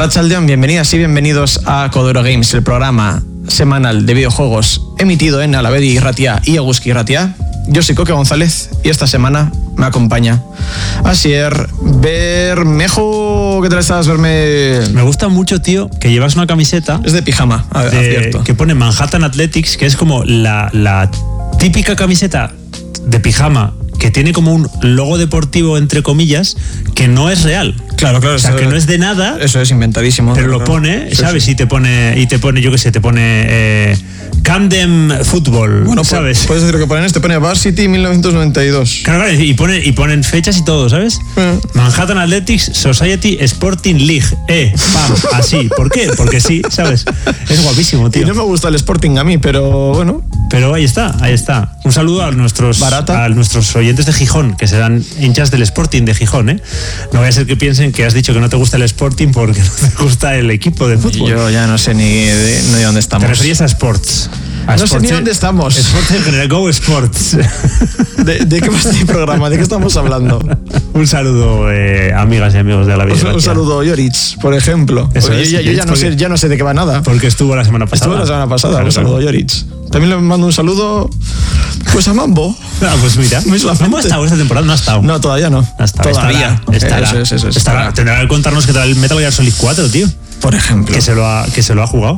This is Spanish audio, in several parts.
Arratsaldeon, bienvenidas y bienvenidos a Codoro Games, el programa semanal de videojuegos emitido en Alavedi Irratia y Eguzki Irratia. Yo soy Coque González y esta semana me acompaña Asier Bermejo. ¿Qué tal estás, Berme? Me gusta mucho, tío, que llevas una camiseta... Es de pijama, cierto. Que pone Manhattan Athletics, que es como la típica camiseta de pijama que tiene como un logo deportivo, entre comillas, que no es real. Claro. O sea, que no es de nada. Eso es inventadísimo. Pero lo pone, ¿sabes? Sí. Y te pone, yo qué sé, te pone Camden Football, bueno, ¿sabes? Puedes decir lo que ponen, te pone Varsity 1992. Claro, y ponen fechas y todo, ¿sabes? Manhattan Athletics Society Sporting League. Pam, así. ¿Por qué? Porque sí, ¿sabes? Es guapísimo, tío. Y no me gusta el Sporting a mí, pero bueno. Pero ahí está. Un saludo a nuestros oyentes de Gijón, que serán hinchas del Sporting de Gijón, ¿eh? No vaya a ser que piensen que has dicho que no te gusta el Sporting porque no te gusta el equipo de fútbol. Yo ya no sé ni de dónde estamos. ¿Te referías a Sports? No sé ni dónde estamos. Sports en general, Go Sports. ¿De qué va este programa? ¿De qué estamos hablando? Un saludo, amigas y amigos de la vida. Un saludo, Yorich, por ejemplo. Yo ya no sé de qué va nada. Porque estuvo la semana pasada. Claro, un saludo, Yorich. También le mando un saludo pues a Mambo. Pues mira, ¿Mambo ha estado esta temporada? No ha estado. No, todavía no. Todavía. Estará. Tendrá que contarnos qué tal el Metal Gear Solid 4, tío. Por ejemplo. Que se lo ha jugado.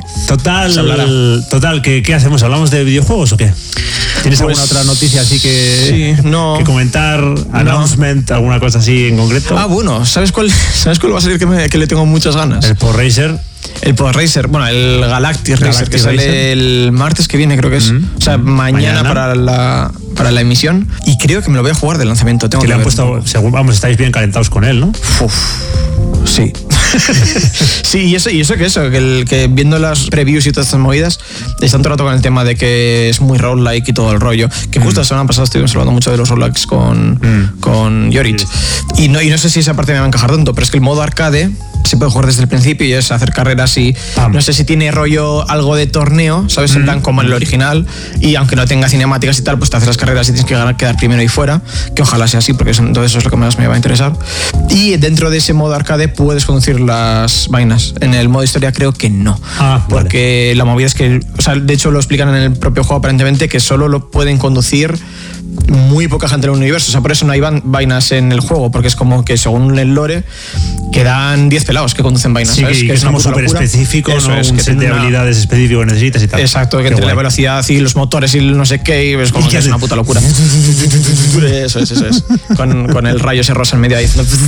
Total, ¿qué hacemos? ¿Hablamos de videojuegos o qué? ¿Tienes alguna otra noticia así que comentar? ¿Announcement? ¿Alguna cosa así en concreto? Bueno, ¿sabes cuál va a salir que le tengo muchas ganas? El Pod Racer. El Pod Racer, bueno, el Galactic Racer, que sale el martes que viene, creo que es. O sea, mañana. Para la emisión. Y creo que me lo voy a jugar de lanzamiento. Que le han puesto, estáis bien calentados con él, ¿no? Sí. Sí, y eso que viendo las previews y todas estas movidas, están todo el rato con el tema de que es muy roguelike y todo el rollo. Que justo la semana pasada estuvimos hablando mucho de los roguelikes con Yorich. Y no sé si esa parte me va a encajar tanto, pero es que el modo arcade se puede jugar desde el principio y es hacer carreras y no sé si tiene rollo algo de torneo, ¿sabes? En plan como en el original, y aunque no tenga cinemáticas y tal, pues te haces las carreras y tienes que quedar primero y fuera, que ojalá sea así, porque entonces eso es lo que más me va a interesar. Y dentro de ese modo arcade puedes conducir las vainas. En el modo historia creo que no, porque la movida es que, o sea, de hecho lo explican en el propio juego aparentemente, que solo lo pueden conducir muy poca gente en el universo. O sea, por eso no hay vainas en el juego, porque es como que según el lore quedan 10 pelados que conducen vainas. Sí, ¿sabes? que es como súper específico, ¿no? Un set de habilidades específico que necesitas y tal. Exacto, que entre la velocidad y los motores y el no sé qué, y es como que es una puta locura. Eso es. Con el rayo ese rosa en medio ahí.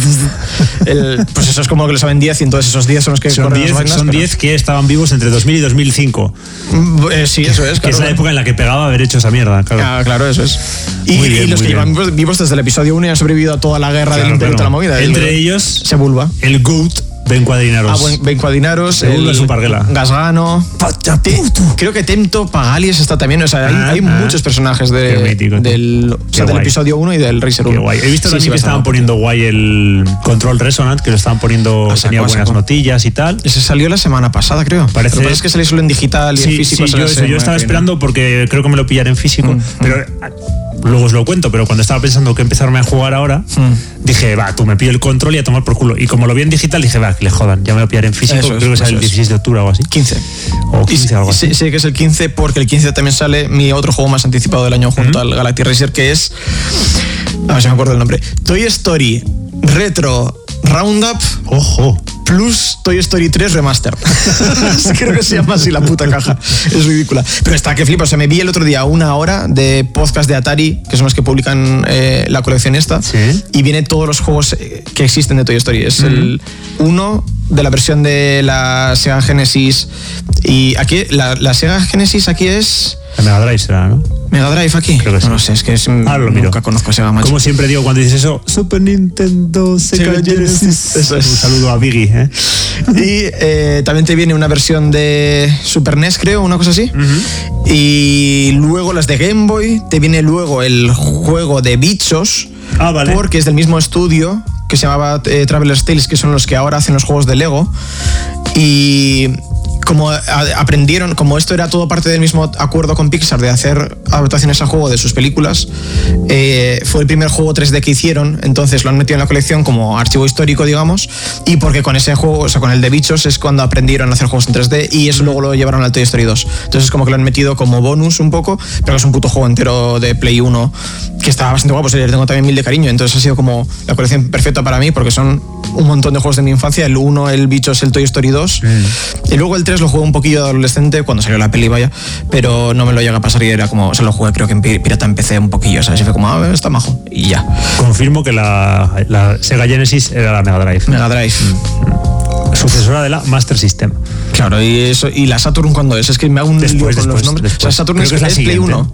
Pues eso es como que lo saben 10 y entonces esos 10 son los que corren las vainas. Son 10 que estaban vivos entre 2000 y 2005. Sí, eso es. Que es la época en la que pegaba haber hecho esa mierda. Claro, eso es. Y los que llevan vivos desde el episodio 1 y han sobrevivido a toda la guerra del Imperio y toda la movida. Entre ellos, Sebulba. El GOAT, Ben Cuadrinaros. Ben Cuadrinaros. Sebulba es un parguela. Gasgano. Creo que Temto Pagalies está también. O sea, hay muchos personajes del episodio 1 y del Racer 1. Guay. He visto también que estaban poniendo guay el Control Resonant, que lo estaban poniendo, tenía buenas notillas y tal. Ese salió la semana pasada, creo. Parece... Lo que pasa es que salió solo en digital y en físico. Yo estaba esperando porque creo que me lo pillaré en físico, pero... Luego os lo cuento, pero cuando estaba pensando que empezarme a jugar ahora, dije, tú me pillo el Control y a tomar por culo. Y como lo vi en digital, dije, que le jodan, ya me lo pillaré en físico. Creo que sale el 16 de octubre o algo así. 15. O 15, algo así. Sí, que es el 15, porque el 15 también sale mi otro juego más anticipado del año junto al Galactic Racer, que es... A ver si me acuerdo el nombre. Toy Story Retro Roundup. ¡Ojo! Plus Toy Story 3 Remaster. Creo que se llama así la puta caja. Es ridícula. Pero está que flipa. O sea, me vi el otro día 1 hora de podcast de Atari, que son los que publican la colección esta. ¿Sí? Y viene todos los juegos que existen de Toy Story. Es el 1 de la versión de la Sega Genesis. Y aquí, la Sega Genesis aquí es... La Mega Drive será, ¿no? Mega Drive aquí. Creo que sí. No sé, es que nunca conozco a Sega, macho. Como siempre digo cuando dices eso, Super Nintendo, Sega Genesis. Eso es. Un saludo a Biggie, ¿eh? Y también te viene una versión de Super NES, creo, una cosa así. Y luego las de Game Boy. Te viene luego el juego de bichos. Vale. Porque es del mismo estudio que se llamaba Traveler's Tales, que son los que ahora hacen los juegos de Lego. Y como aprendieron, como esto era todo parte del mismo acuerdo con Pixar de hacer adaptaciones a juego de sus películas, fue el primer juego 3D que hicieron, entonces lo han metido en la colección como archivo histórico, digamos, y porque con ese juego, o sea, con el de bichos, es cuando aprendieron a hacer juegos en 3D y eso luego lo llevaron al Toy Story 2. Entonces como que lo han metido como bonus un poco, pero que es un puto juego entero de Play 1 que está bastante guapo, le tengo también mil de cariño, entonces ha sido como la colección perfecta para mí porque son un montón de juegos de mi infancia. El 1, el bichos, el Toy Story 2 y luego el 3 lo jugué un poquillo de adolescente cuando salió la peli, vaya, pero no me lo llega a pasar y era como, o sea, lo jugué creo que en pirata en PC un poquillo, ¿sabes? Y fue como, está majo y ya. Confirmo que la Sega Genesis era la Mega Drive. Mega Drive. Sucesora de la Master System. Claro, y la Saturn, ¿cuándo es? Es que me hago un lío con los nombres. Después. O sea, Saturn es Play 1.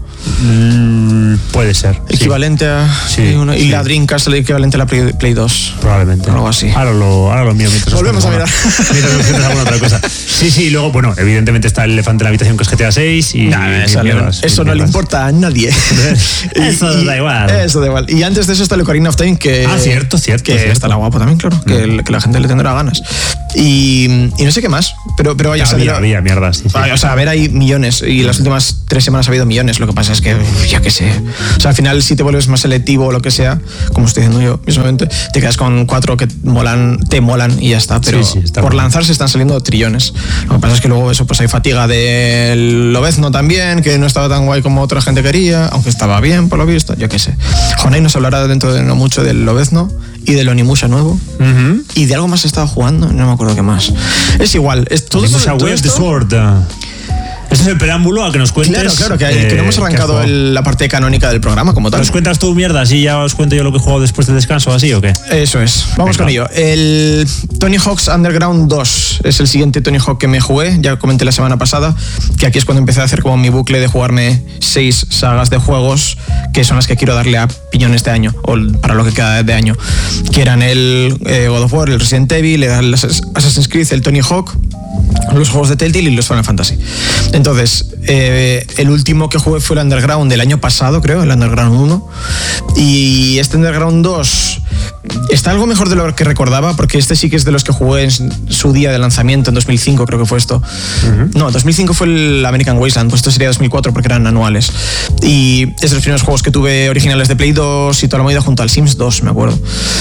Puede ser. Equivalente a Play 1. Y la Dreamcast es el equivalente a la Play 2. Probablemente. Algo así. Ahora lo mío mientras. Volvemos a mirar. Mientras alguna otra cosa. Sí, luego, bueno, evidentemente está el elefante en la habitación que es GTA 6 y. Eso no le importa a nadie. Eso da igual. Eso da igual. Y antes de eso está el Ocarina of Time, que. Cierto. Que estará guapo también, claro. Que la gente le tendrá ganas. Y no sé qué más. Pero vaya, había mierda, sí. O sea, a ver, hay millones. Y las últimas 3 semanas ha habido millones. Lo que pasa es que, ya que sé. O sea, al final, si te vuelves más selectivo o lo que sea, como estoy diciendo yo mismamente, te quedas con 4 que te molan y ya está. Pero por lanzarse están saliendo trillones. Lo que pasa es que luego eso, pues hay fatiga del Lobezno también, que no estaba tan guay como otra gente quería, aunque estaba bien, por lo visto, yo qué sé. Jonei nos hablará dentro de no mucho del Lobezno y del Onimusha nuevo. Y de algo más estaba jugando, no me acuerdo qué más. Es igual, es todo The Sword. Ese es el preámbulo a que nos cuentes. Claro, que no hemos arrancado la parte canónica del programa como tal. ¿Nos cuentas tú mierdas y ya os cuento yo lo que he jugado después del descanso, así o qué? Eso es. Vamos con ello. El Tony Hawk's Underground 2 es el siguiente Tony Hawk que me jugué. Ya comenté la semana pasada que aquí es cuando empecé a hacer como mi bucle de jugarme 6 sagas de juegos que son las que quiero darle a piñón este año, o para lo que queda de año, que eran el God of War, el Resident Evil, el Assassin's Creed, el Tony Hawk, los juegos de Telltale y los Final Fantasy. Entonces, el último que jugué fue el Underground del año pasado, creo, el Underground 1. Y este Underground 2 está algo mejor de lo que recordaba, porque este sí que es de los que jugué en su día de lanzamiento, en 2005 creo que fue esto. No, 2005 fue el American Wasteland, pues esto sería 2004 porque eran anuales. Y es de los primeros juegos que tuve originales de Play 2 y toda la movida junto al Sims 2, me acuerdo.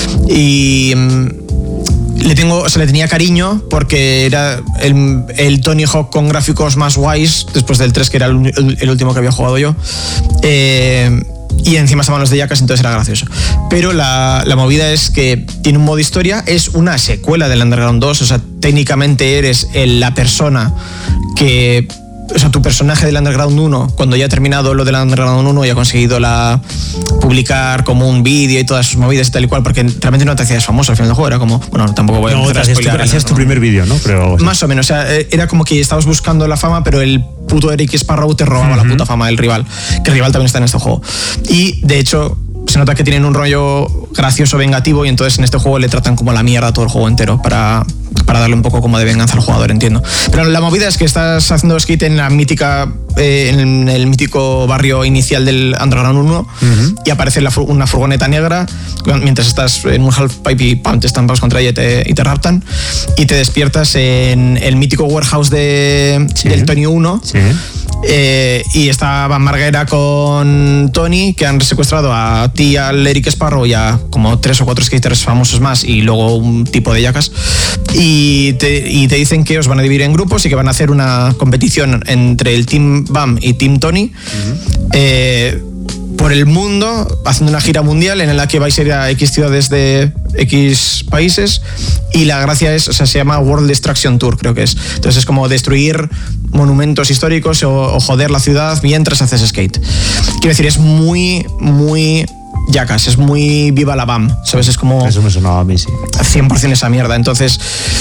Y le tenía cariño porque era el Tony Hawk con gráficos más guays, después del 3, que era el último que había jugado yo. Y encima estaban los de Jackass, entonces era gracioso. Pero la movida es que tiene un modo historia, es una secuela del Underground 2, o sea, técnicamente eres la persona que... O sea, tu personaje del Underground 1, cuando ya ha terminado lo del Underground 1 y ha conseguido publicar como un vídeo y todas sus movidas y tal y cual, porque realmente no te hacías famoso al final del juego, era como, bueno, tampoco voy a empezar a spoilear. Hacías tu primer vídeo, ¿no? Pero, más o menos, o sea, era como que estabas buscando la fama, pero el puto Eric Sparrow te robaba la puta fama del rival, que el rival también está en este juego. Y, de hecho, se nota que tienen un rollo gracioso, vengativo, y entonces en este juego le tratan como la mierda todo el juego entero para darle un poco como de venganza al jugador, entiendo. Pero la movida es que estás haciendo skate en en el mítico barrio inicial del Underground 1 y aparece una furgoneta negra mientras estás en un halfpipe y te estampas contra ella y te raptan, y te despiertas en el mítico warehouse del Tony 1. Sí. Y está Van Marguera con Tony, que han secuestrado a ti, al Eric Sparrow y a como 3 o 4 skaters famosos más, y luego un tipo de Jackass, y te dicen que os van a dividir en grupos y que van a hacer una competición entre el Team Bam y Team Tony por el mundo, haciendo una gira mundial en la que vais a ir a X ciudades de X países, y la gracia es, o sea, se llama World Destruction Tour, creo que es. Entonces es como destruir monumentos históricos o joder la ciudad mientras haces skate. Quiero decir, es muy, muy Jackass, es muy viva la BAM, ¿sabes? Es como... Eso me sonaba a mí, sí. 100% esa mierda. Entonces,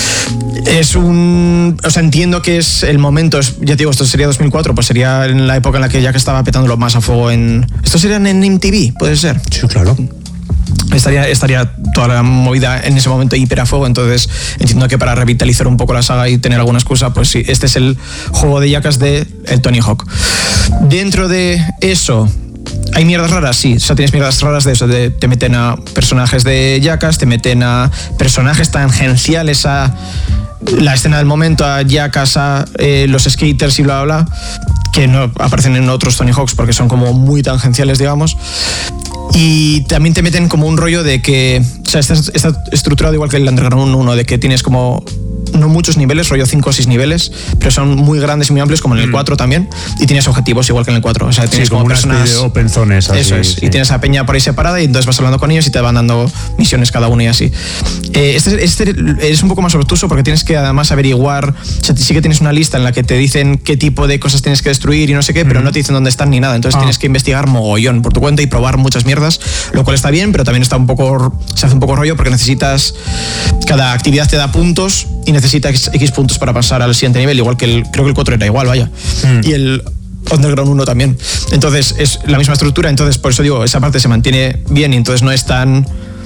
o sea, entiendo que es el momento, ya te digo, esto sería 2004, pues sería en la época en la que Jackass estaba petándolo más a fuego ¿Esto sería en MTV? ¿Puede ser? Sí, claro. Estaría toda la movida en ese momento hiper a fuego, entonces entiendo que para revitalizar un poco la saga y tener alguna excusa, pues sí, este es el juego de Jackass de el Tony Hawk. Dentro de eso, ¿hay mierdas raras? Sí, o sea, tienes mierdas raras de eso, te meten a personajes de Jackass, te meten a personajes tangenciales a la escena del momento, a Jackass, a los skaters y bla, bla, bla, que no aparecen en otros Tony Hawks porque son como muy tangenciales, digamos. Y también te meten como un rollo de que, o sea, está estructurado igual que el Underground 1, de que tienes como no muchos niveles, rollo 5 o 6 niveles, pero son muy grandes y muy amplios, como en el 4 también, y tienes objetivos igual que en el 4. O sea, tienes como personas open zones, así, eso es, sí. Y tienes a peña por ahí separada y entonces vas hablando con ellos y te van dando misiones cada uno y así. Este es un poco más obtuso porque tienes que además averiguar, o sea, sí que tienes una lista en la que te dicen qué tipo de cosas tienes que destruir y no sé qué, pero no te dicen dónde están ni nada, entonces tienes que investigar mogollón por tu cuenta y probar muchas mierdas, lo cual está bien, pero también está se hace un poco rollo porque necesitas, cada actividad te da puntos y necesitas X puntos para pasar al siguiente nivel, igual que creo que el 4 era igual, vaya. Y el Underground 1 también. Entonces es la misma estructura, entonces por eso digo, esa parte se mantiene bien y entonces no es tan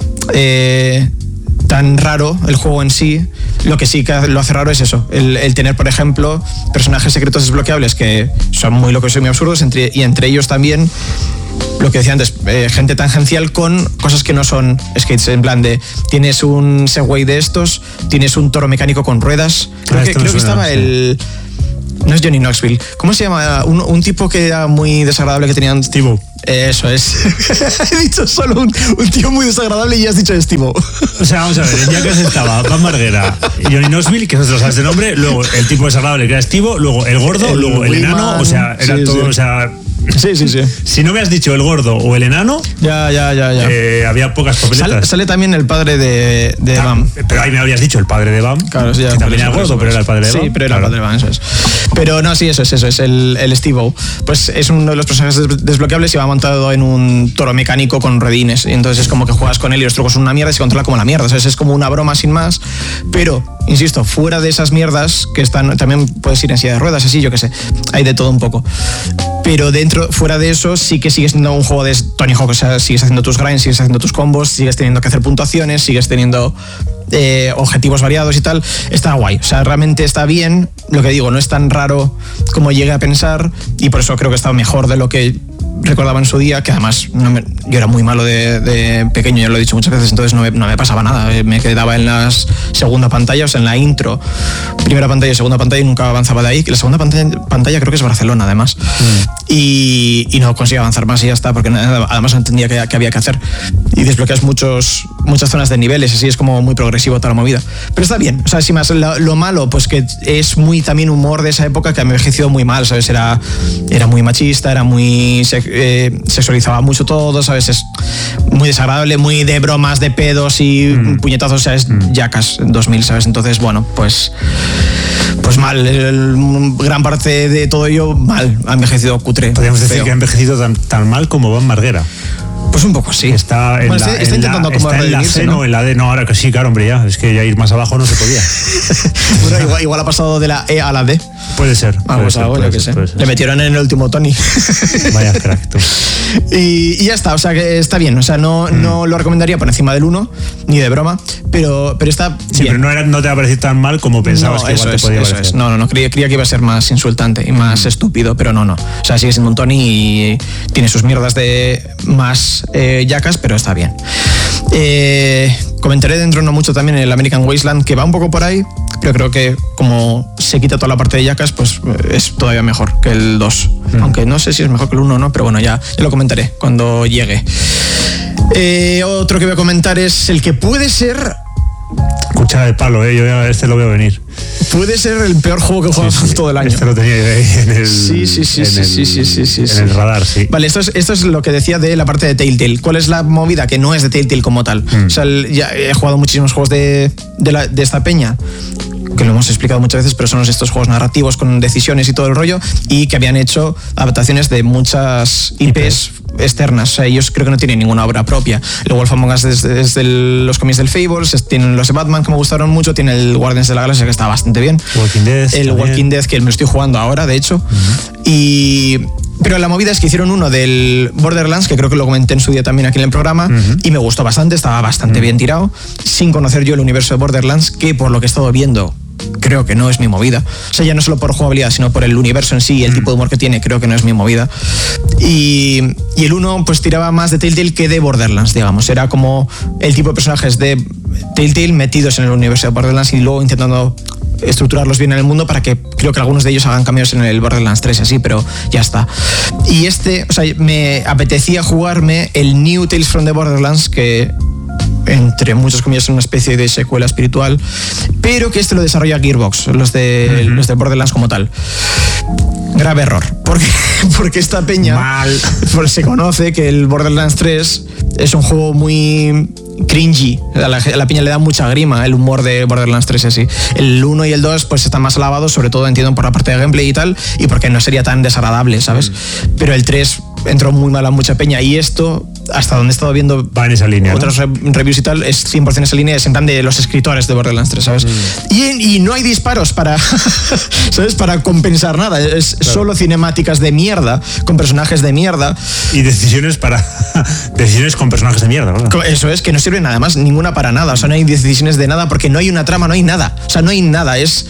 raro el juego en sí. Lo que sí que lo hace raro es eso, el tener, por ejemplo, personajes secretos desbloqueables que son muy locos y muy absurdos, y entre ellos también lo que decía antes, gente tangencial con cosas que no son skates, en plan de tienes un Segway de estos, tienes un toro mecánico con ruedas, creo que estaba el... No es Johnny Knoxville. ¿Cómo se llama? Un tipo que era muy desagradable que tenían... Steve-O. Eso es. He dicho solo un tío muy desagradable y ya has dicho Steve-O. O sea, vamos a ver, en Jackass estaba Bam Margera, Johnny Knoxville, que nosotros sabes de nombre, luego el tipo desagradable que era Steve-O, luego el gordo, luego el enano, o sea, era todo, sí. O sea... Sí. Si no me has dicho el gordo o el enano, ya. Había pocas papeletas. Sale también el padre de Bam. Pero ahí me habrías dicho el padre de Bam. Claro, ya, que también era gordo, pero era el padre de Bam. Sí, pero era el padre de Bam, eso es. Pero no, sí, eso es el Steve-O. Pues es uno de los personajes desbloqueables y va montado en un toro mecánico con redines. Y entonces es como que juegas con él y los trucos son una mierda y se controla como la mierda. O sea, es como una broma sin más. Pero, insisto, fuera de esas mierdas que están, también puedes ir en silla de ruedas, así, yo qué sé. Hay de todo un poco. Pero fuera de eso, sí que sigue siendo un juego de Tony Hawk. O sea, sigues haciendo tus grinds, sigues haciendo tus combos, sigues teniendo que hacer puntuaciones, sigues teniendo objetivos variados y tal. Está guay. O sea, realmente está bien. Lo que digo, no es tan raro como llegué a pensar y por eso creo que está mejor de lo que recordaba en su día, que además yo era muy malo de pequeño, ya lo he dicho muchas veces, entonces no me pasaba nada, me quedaba en la segunda pantalla, o sea, en la intro, primera pantalla y segunda pantalla, y nunca avanzaba de ahí. La segunda pantalla creo que es Barcelona, además, y no conseguía avanzar más y ya está, porque además no entendía qué había que hacer, y desbloqueas muchas zonas de niveles, así es como muy progresivo toda la movida, pero está bien. O sea, sin más, lo malo, pues que es muy también humor de esa época que ha envejecido muy mal, ¿sabes? Era muy machista, era muy sexualizaba mucho todo, ¿sabes? Es muy desagradable, muy de bromas, de pedos y puñetazos, o sea, es Jackass 2000, ¿sabes? Entonces, bueno, pues mal, gran parte de todo ello mal, ha envejecido cutre. Podríamos decir que ha envejecido tan mal como Bam Margera. Pues un poco sí. Está intentando como redimirse, ¿no? En la D, no, ahora que sí, claro, hombre, ya. Es que ya ir más abajo no se podía. Bueno, igual ha pasado de la E a la D. Puede ser. Le metieron en el último Tony. Vaya crack, tú. Y ya está, o sea que está bien. O sea, no lo recomendaría por encima del 1, ni de broma, pero está sí, bien. Pero no te va a parecer tan mal como pensabas que igual te podía parecer. No, creía que iba a ser más insultante y más estúpido, pero no. O sea, sigue siendo un Tony y tiene sus mierdas de más Jackass, pero está bien. Comentaré dentro no mucho también el American Wasteland, que va un poco por ahí, pero creo que como se quita toda la parte de Jackass, pues es todavía mejor que el 2. Aunque no sé si es mejor que el 1 o no, pero bueno, ya lo comentaré cuando llegue. Otro que voy a comentar es el que puede ser... Cuchara de palo, yo ya lo veo venir. Puede ser el peor juego que he jugado todo el año. Este lo tenía ahí en el... Sí. En el radar, sí. Vale, esto es lo que decía de la parte de Telltale. ¿Cuál es la movida? Que no es de Telltale como tal. O sea, ya he jugado muchísimos juegos de esta peña, que lo hemos explicado muchas veces, pero son estos juegos narrativos con decisiones y todo el rollo, y que habían hecho adaptaciones de muchas IPs externas. O sea, ellos creo que no tienen ninguna obra propia. El Wolf Among Us desde los cómics del Fables, tienen los de Batman que me gustaron mucho, tiene el Guardians de la Galaxia que está bastante bien, Walking Dead que me lo estoy jugando ahora, de hecho. Pero la movida es que hicieron uno del Borderlands, que creo que lo comenté en su día también aquí en el programa, y me gustó bastante, estaba bastante bien tirado, sin conocer yo el universo de Borderlands, que por lo que he estado viendo creo que no es mi movida. O sea, ya no solo por jugabilidad, sino por el universo en sí y el tipo de humor que tiene, creo que no es mi movida. Y el 1 pues tiraba más de Telltale que de Borderlands, digamos. Era como el tipo de personajes de Telltale metidos en el universo de Borderlands y luego intentando estructurarlos bien en el mundo para que creo que algunos de ellos hagan cambios en el Borderlands 3 así, pero ya está. Y o sea, me apetecía jugarme el New Tales from the Borderlands, que entre muchas comillas es una especie de secuela espiritual, pero que lo desarrolla Gearbox, los de Borderlands como tal. Grave error, porque esta peña se conoce que el Borderlands 3 es un juego muy cringy, a la peña le da mucha grima el humor de Borderlands 3 así. El 1 y el 2 pues están más alabados, sobre todo entiendo por la parte de gameplay y tal, y porque no sería tan desagradable, ¿sabes? Pero el 3 entró muy mal a mucha peña, y esto, hasta donde he estado viendo va en esa línea, otros reviews y tal, es 100% esa línea, es en plan de los escritores de Borderlands 3, ¿sabes? Y no hay disparos para ¿sabes? Para compensar nada, es solo cinemáticas de mierda con personajes de mierda y decisiones con personajes de mierda, ¿verdad? Eso es, que no sirve nada más, ninguna para nada, o sea, no hay decisiones de nada porque no hay una trama, no hay nada, o sea, no hay nada,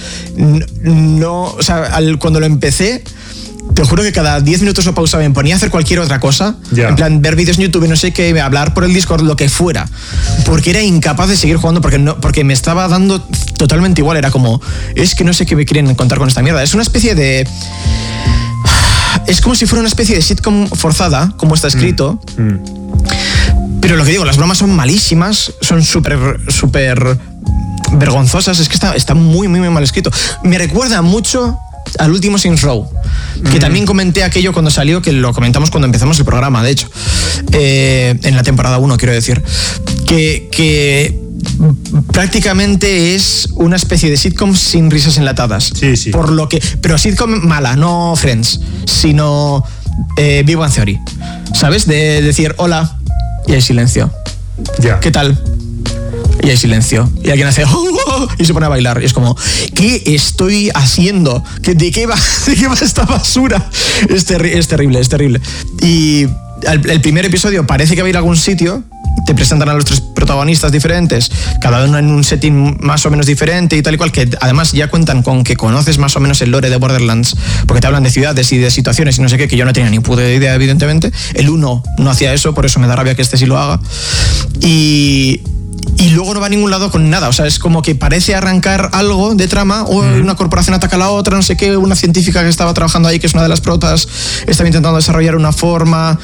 o sea, cuando lo empecé, te juro que cada 10 minutos lo pausaba y me ponía a hacer cualquier otra cosa, en plan ver vídeos en YouTube, no sé qué, hablar por el Discord, lo que fuera, porque era incapaz de seguir jugando porque me estaba dando totalmente igual, era como, es que no sé qué me quieren contar con esta mierda, es una especie de... Es como si fuera una especie de sitcom forzada, como está escrito, pero lo que digo, las bromas son malísimas, son súper vergonzosas, es que está muy, muy, muy mal escrito. Me recuerda mucho al último Saints Row, que también comenté aquello cuando salió, que lo comentamos cuando empezamos el programa, de hecho, en la temporada 1, quiero decir, que prácticamente es una especie de sitcom sin risas enlatadas. Sí. Pero sitcom mala, no Friends, sino Big Bang Theory, ¿sabes? De decir hola y hay silencio. ¿Qué tal? Y hay silencio. Y alguien hace y se pone a bailar. Y es como, ¿qué estoy haciendo? ¿De qué va esta basura? Es terrible, es terrible. Y el primer episodio parece que va a ir a algún sitio. Te presentan a los 3 protagonistas diferentes, cada uno en un setting más o menos diferente y tal y cual, que además ya cuentan con que conoces más o menos el lore de Borderlands, porque te hablan de ciudades y de situaciones y no sé qué, que yo no tenía ni puta idea, evidentemente. El 1 no hacía eso, por eso me da rabia que este sí lo haga. Y luego no va a ningún lado con nada, o sea, es como que parece arrancar algo de trama, o una corporación ataca a la otra, no sé qué, una científica que estaba trabajando ahí, que es una de las protas, estaba intentando desarrollar una forma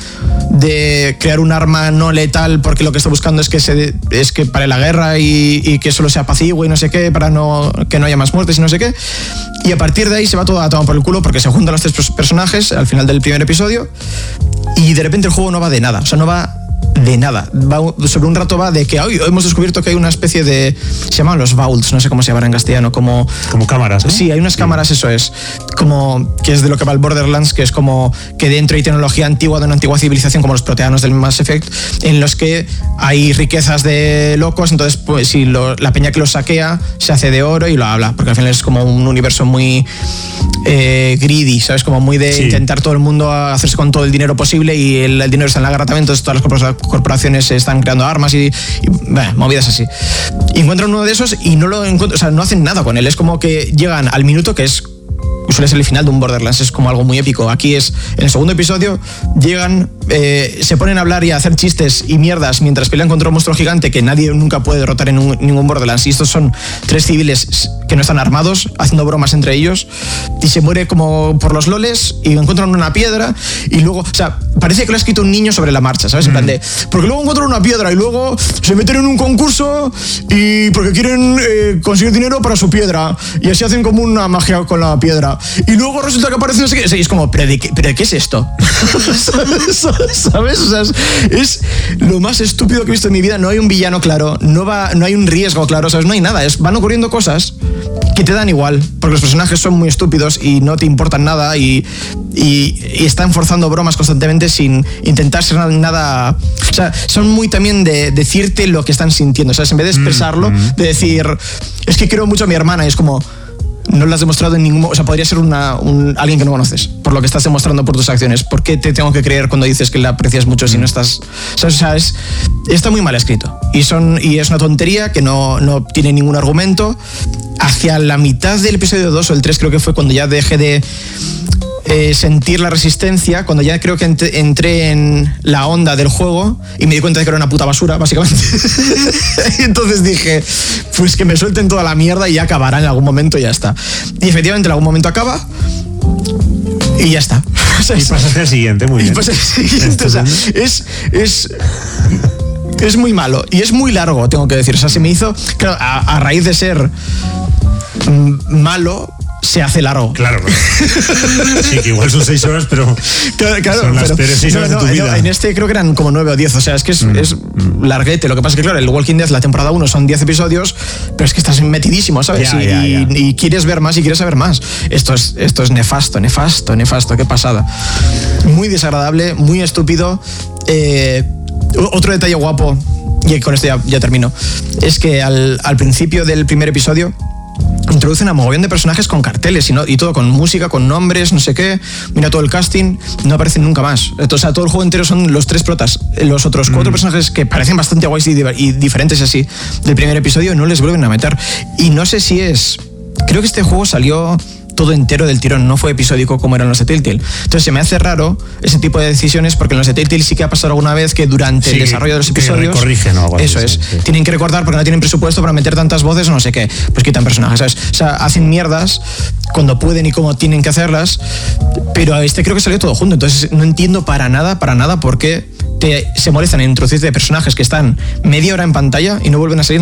de crear un arma no letal, porque lo que está buscando es que pare la guerra y que solo sea apacigüe y no sé qué, para que no haya más muertes y no sé qué. Y a partir de ahí se va todo a tomar por el culo, porque se juntan los 3 personajes al final del primer episodio, y de repente el juego no va de nada, o sea, no va de nada. Sobre un rato va de que hoy hemos descubierto que hay una especie de... Se llaman los vaults, no sé cómo se llaman en castellano, como cámaras, ¿no? Sí, hay unas cámaras, eso es. Como que es de lo que va el Borderlands, que es como que dentro hay tecnología antigua de una antigua civilización, como los proteanos del Mass Effect, en los que hay riquezas de locos, entonces pues si la peña que los saquea se hace de oro y lo habla, porque al final es como un universo muy greedy, ¿sabes? Como muy de intentar todo el mundo hacerse con todo el dinero posible, y el dinero está en la guerra también, entonces todas las corporaciones están creando armas y movidas así. Y encuentran uno de esos y no lo encuentran, o sea, no hacen nada con él, es como que llegan al minuto, que suele ser el final de un Borderlands, es como algo muy épico. Aquí es, en el segundo episodio, llegan, se ponen a hablar y a hacer chistes y mierdas mientras pelean contra un monstruo gigante que nadie nunca puede derrotar en ningún Borderlands. Y estos son 3 civiles que no están armados, haciendo bromas entre ellos, y se muere como por los loles, y encuentran una piedra, y luego, o sea, parece que lo ha escrito un niño sobre la marcha, ¿sabes? En plan de, porque luego encuentran una piedra y luego se meten en un concurso y porque quieren conseguir dinero para su piedra, y así hacen como una magia con la piedra. Y luego resulta que aparece no sé qué, y es como, ¿pero de qué es esto? ¿Sabes? O sea, es lo más estúpido que he visto en mi vida. No hay un villano claro, no hay un riesgo claro, ¿sabes? No hay nada, van ocurriendo cosas que te dan igual, porque los personajes son muy estúpidos y no te importan nada, y están forzando bromas constantemente sin intentar ser nada. O sea, son muy también de decirte lo que están sintiendo, ¿sabes? En vez de expresarlo, de decir, es que quiero mucho a mi hermana, y es como, no lo has demostrado en ningún... O sea, podría ser alguien que no conoces, por lo que estás demostrando por tus acciones. ¿Por qué te tengo que creer cuando dices que la aprecias mucho si no estás... O sea, está muy mal escrito. Y es una tontería que no tiene ningún argumento. Hacia la mitad del episodio 2 o el 3 creo que fue cuando ya dejé de sentir la resistencia cuando ya creo que entré en la onda del juego y me di cuenta de que era una puta basura, básicamente. Y entonces dije, pues que me suelten toda la mierda y ya acabará en algún momento y ya está. Y efectivamente en algún momento acaba y ya está. O sea, y pasas al siguiente, muy bien. Y pasas al siguiente, o sea, es muy malo y es muy largo, tengo que decir. O sea, se me hizo, claro, a raíz de ser malo, se hace largo. Claro. Sí, que igual son 6 horas, pero claro, son las peores 6 horas de tu vida. En este creo que eran como 9 o 10, o sea, es que es larguete. Lo que pasa es que, claro, el Walking Dead, la temporada 1 son 10 episodios, pero es que estás metidísimo, ¿sabes? Ya. Y quieres ver más y quieres saber más. Esto es nefasto, qué pasada. Muy desagradable, muy estúpido. Otro detalle guapo, y con esto ya termino, es que al principio del primer episodio introducen a mogollón de personajes con carteles y todo con música, con nombres, no sé qué. Mira todo el casting, no aparecen nunca más. O sea, todo el juego entero son los 3 protas. Los otros 4 personajes que parecen bastante guays y diferentes así del primer episodio no les vuelven a meter. Y no sé si creo que este juego salió todo entero del tirón, no fue episódico como eran los de Telltale. Entonces se me hace raro ese tipo de decisiones, porque en los de Telltale sí que ha pasado alguna vez que durante el desarrollo de los episodios corrigen o algo así, eso es, tienen que recortar porque no tienen presupuesto para meter tantas voces o no sé qué, pues quitan personajes, ¿sabes? O sea, hacen mierdas cuando pueden y como tienen que hacerlas, pero creo que salió todo junto. Entonces no entiendo para nada por qué se molestan en introducir de personajes que están media hora en pantalla y no vuelven a salir